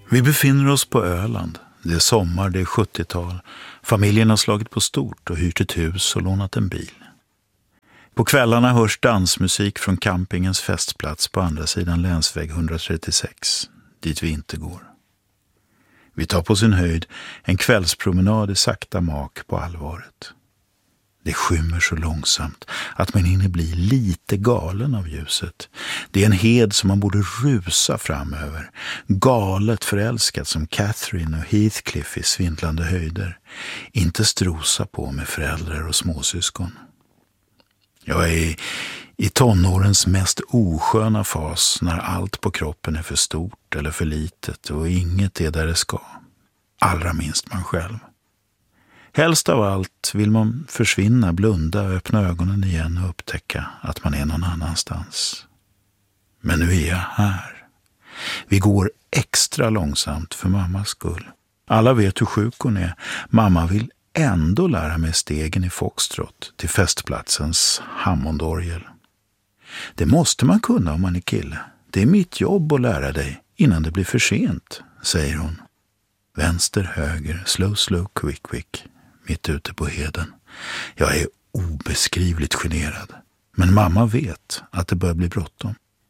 Vi befinner oss på Öland. Det är sommar, det är 70-tal. Familjen har slagit på stort och hyrt ett hus och lånat en bil. På kvällarna hörs dansmusik från campingens festplats på andra sidan länsväg 136, dit vi inte går. Vi tar på sin höjd en kvällspromenad i sakta mak på allvaret. Det skymmer så långsamt att man hinner bli lite galen av ljuset. Det är en hed som man borde rusa framöver. Galet förälskat som Catherine och Heathcliff i svindlande höjder. Inte strosa på med föräldrar och småsyskon. Jag är i tonårens mest osköna fas när allt på kroppen är för stort eller för litet och inget är där det ska. Allra minst man själv. Helst av allt vill man försvinna, blunda, öppna ögonen igen och upptäcka att man är någon annanstans. Men nu är jag här. Vi går extra långsamt för mammas skull. Alla vet hur sjuk hon är. Mamma vill ändå lära mig stegen i foxtrot till festplatsens Hammondorgel. Det måste man kunna om man är kille. Det är mitt jobb att lära dig innan det blir för sent, säger hon. Vänster, höger, slow, quick. Mitt ute på heden. Jag är obeskrivligt generad. Men mamma vet att det börjar bli bråttom.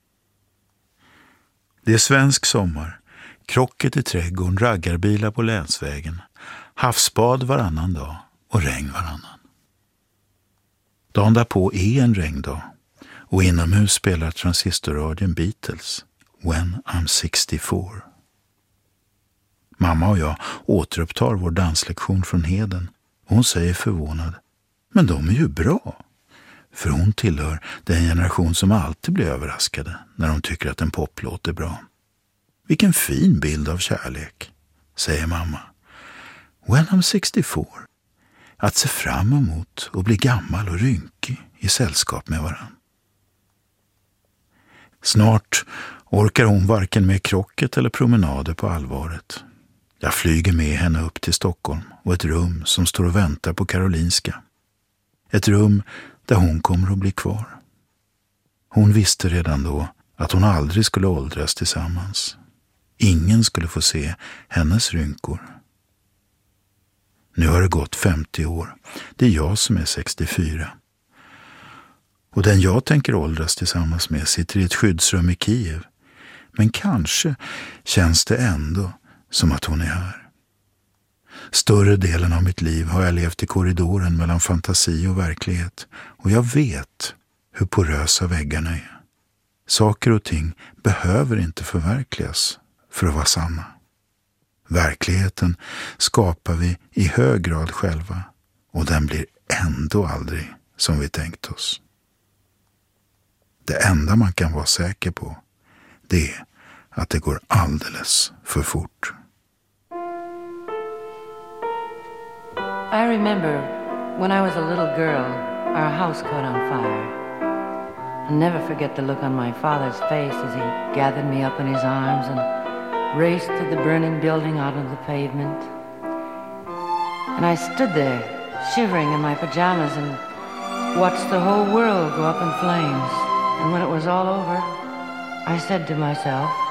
Det är svensk sommar. Krocket i trädgården, raggarbilar på länsvägen. Havsbad varannan dag och regn varannan. Dagen därpå är en regndag. Och inomhus spelar transistorradion Beatles. When I'm 64. Mamma och jag återupptar vår danslektion från heden. Hon säger förvånad, men de är ju bra. För hon tillhör den generation som alltid blir överraskade när de tycker att en poplåt är bra. Vilken fin bild av kärlek, säger mamma. When I'm 64. Att se fram emot och bli gammal och rynkig i sällskap med varann. Snart orkar hon varken med krocket eller promenader på allvaret. Jag flyger med henne upp till Stockholm och ett rum som står och väntar på Karolinska. Ett rum där hon kommer att bli kvar. Hon visste redan då att hon aldrig skulle åldras tillsammans. Ingen skulle få se hennes rynkor. Nu har det gått 50 år. Det är jag som är 64. Och den jag tänker åldras tillsammans med sitter i ett skyddsrum i Kiev. Men kanske känns det ändå som att hon är här. Större delen av mitt liv har jag levt i korridoren mellan fantasi och verklighet. Och jag vet hur porösa väggarna är. Saker och ting behöver inte förverkligas för att vara sanna. Verkligheten skapar vi i hög grad själva. Och den blir ändå aldrig som vi tänkt oss. Det enda man kan vara säker på, det är att det går alldeles för fort. I remember when I was a little girl, our house caught on fire. I'll never forget the look on my father's face as he gathered me up in his arms and raced to the burning building out on the pavement. And I stood there, shivering in my pajamas, and watched the whole world go up in flames. And when it was all over, I said to myself,